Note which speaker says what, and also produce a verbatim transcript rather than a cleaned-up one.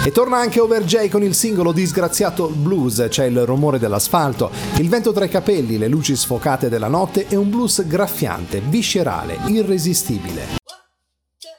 Speaker 1: E torna anche Overj con il singolo Disgraziato Blues, c'è il rumore dell'asfalto, il vento tra i capelli, le luci sfocate della notte e un blues graffiante, viscerale, irresistibile.